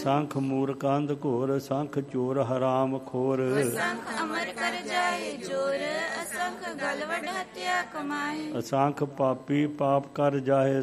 ਅਸੰਖ ਮੂਰਖੰਦ ਘੋਰ, ਅਸੰਖ ਚੋਰ ਹਰਾਮ ਖੋਰ। ਅਸੰਖ ਅਮਰ ਕਰ ਜਾਏ ਜੋਰ, ਅਸੰਖ ਗਲਵਡ ਹੱਤਿਆ ਕਮਾਏ। ਅਸੰਖ ਪਾਪੀ ਪਾਪ ਕਰ ਜਾਏ,